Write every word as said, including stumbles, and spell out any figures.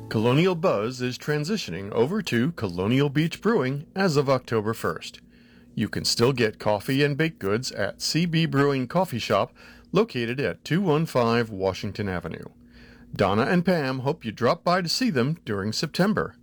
Colonial Buzz is transitioning over to Colonial Beach Brewing as of October first. You can still get coffee and baked goods at C B Brewing Coffee Shop, located at two one five Washington Avenue. Donna and Pam hope you drop by to see them during September.